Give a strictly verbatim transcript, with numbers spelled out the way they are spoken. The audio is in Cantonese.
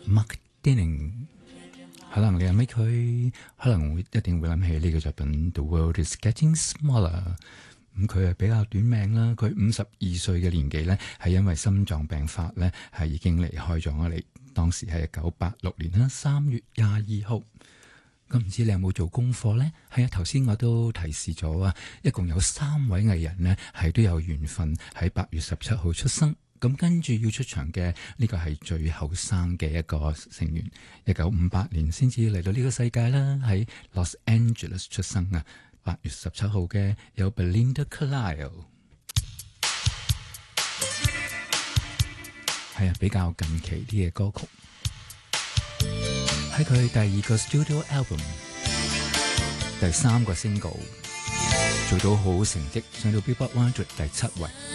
Mark Dinning。可能你諗起佢，可能會一定會諗起呢個作品《The World Is Getting Smaller》。咁佢係比較短命啦，佢五十二歲嘅年紀咧，係因為心臟病發咧，係已經離開咗我哋。當時係一九八六年啦，三月廿二號。咁唔知你有冇做功課呢？係啊，頭先我都提示咗啊，一共有三位藝人呢，係都有緣分喺八月十七號出生。咁跟住要出場嘅呢個係最後生嘅一個成員，一九五八年先至嚟到呢個世界啦，喺 Los Angeles 出生啊。八月十七號嘅有 Belinda Carlisle， 係啊，比較近期啲嘅歌曲。喺佢第二個 studio album 第三個 single 做到好成績，上到 Billboard 一百第七位。